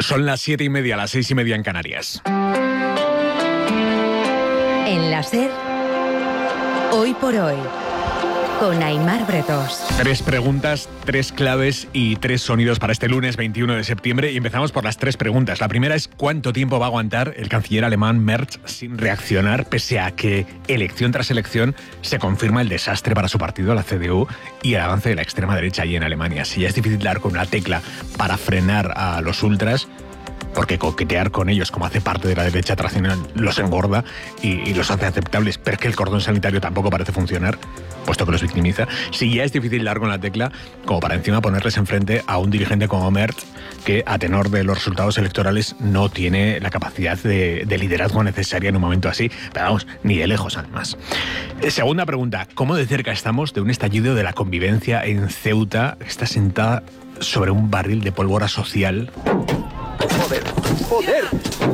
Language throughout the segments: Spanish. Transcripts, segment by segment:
Son las 7:30, las 6:30 en Canarias. En la SER, Hoy por Hoy, con Aimar Bretos. 3 preguntas, 3 claves y 3 sonidos para este lunes 21 de septiembre. Y empezamos por las 3 preguntas. La primera es: ¿cuánto tiempo va a aguantar el canciller alemán Merz sin reaccionar, pese a que elección tras elección se confirma el desastre para su partido, la CDU, y el avance de la extrema derecha allí en Alemania? Si ya es difícil dar con una tecla para frenar a los ultras, porque coquetear con ellos, como hace parte de la derecha tradicional, los engorda y los hace aceptables, pero es que el cordón sanitario tampoco parece funcionar, puesto que los victimiza. Si ya es difícil dar con la tecla, como para encima ponerles enfrente a un dirigente como Merz, que a tenor de los resultados electorales no tiene la capacidad de liderazgo necesaria en un momento así, pero vamos, ni de lejos además. Segunda pregunta: ¿cómo de cerca estamos de un estallido de la convivencia en Ceuta? Está sentada sobre un barril de pólvora social. ¡Joder!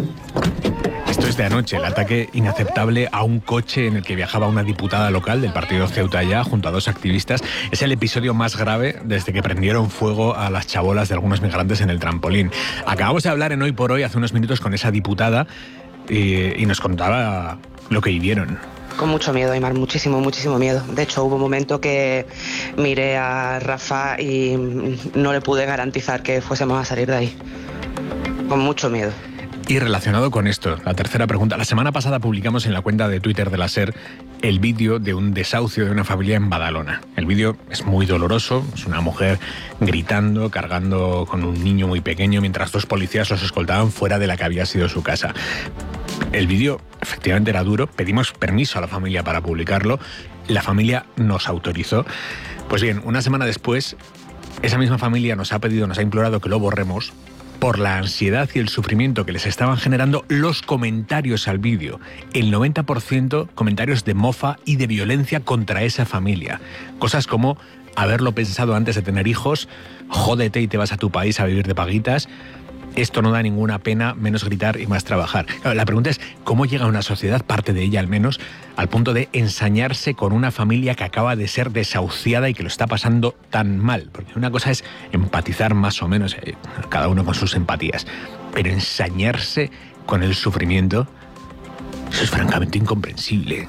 Esto es de anoche, el ataque inaceptable a un coche en el que viajaba una diputada local del partido Ceuta Ya junto a 2 activistas. Es el episodio más grave desde que prendieron fuego a las chabolas de algunos migrantes en el trampolín. Acabamos de hablar en Hoy por Hoy hace unos minutos con esa diputada y nos contaba lo que vivieron. Con mucho miedo, Aimar, muchísimo miedo. De hecho, hubo un momento que miré a Rafa y no le pude garantizar que fuésemos a salir de ahí. Con mucho miedo. Y relacionado con esto, la tercera pregunta. La semana pasada publicamos en la cuenta de Twitter de la SER el vídeo de un desahucio de una familia en Badalona. El vídeo es muy doloroso. Es una mujer gritando, cargando con un niño muy pequeño, mientras 2 policías los escoltaban fuera de la que había sido su casa. El vídeo efectivamente era duro. Pedimos permiso a la familia para publicarlo. La familia nos autorizó. Pues bien, una semana después, esa misma familia nos ha implorado que lo borremos por la ansiedad y el sufrimiento que les estaban generando los comentarios al vídeo. El 90% comentarios de mofa y de violencia contra esa familia. Cosas como: haberlo pensado antes de tener hijos, jódete y te vas a tu país a vivir de paguitas, esto no da ninguna pena, menos gritar y más trabajar. La pregunta es: ¿cómo llega una sociedad, parte de ella al menos, al punto de ensañarse con una familia que acaba de ser desahuciada y que lo está pasando tan mal? Porque una cosa es empatizar más o menos, cada uno con sus empatías, pero ensañarse con el sufrimiento, eso es francamente incomprensible.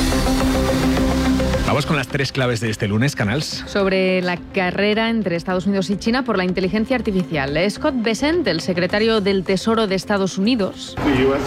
Vamos con las 3 claves de este lunes, Canals. Sobre la carrera entre Estados Unidos y China por la inteligencia artificial. Scott Bessent, el secretario del Tesoro de Estados Unidos,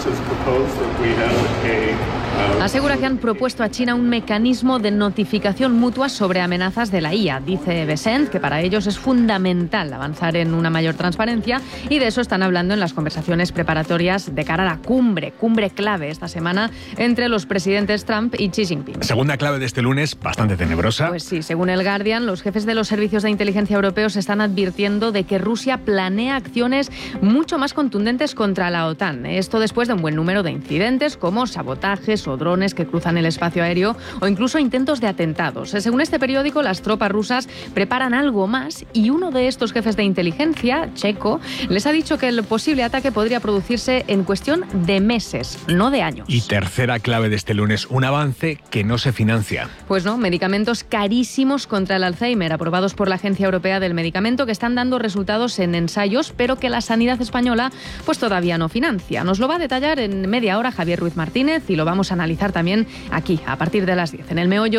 asegura que han propuesto a China un mecanismo de notificación mutua sobre amenazas de la IA. Dice Bessent que para ellos es fundamental avanzar en una mayor transparencia, y de eso están hablando en las conversaciones preparatorias de cara a la cumbre clave esta semana entre los presidentes Trump y Xi Jinping. Segunda clave de este lunes, bastante tenebrosa. Pues sí, según el Guardian, los jefes de los servicios de inteligencia europeos están advirtiendo de que Rusia planea acciones mucho más contundentes contra la OTAN. Esto después de un buen número de incidentes como sabotajes o drones que cruzan el espacio aéreo o incluso intentos de atentados. Según este periódico, las tropas rusas preparan algo más, y uno de estos jefes de inteligencia, checo, les ha dicho que el posible ataque podría producirse en cuestión de meses, no de años. Y tercera clave de este lunes, un avance que no se financia. Pues no, medicamentos carísimos contra el Alzheimer, aprobados por la Agencia Europea del Medicamento, que están dando resultados en ensayos, pero que la sanidad española pues todavía no financia. Nos lo va a detallar en media hora Javier Ruiz Martínez, y lo vamos a analizar también aquí, a partir de las 10, en El Meollo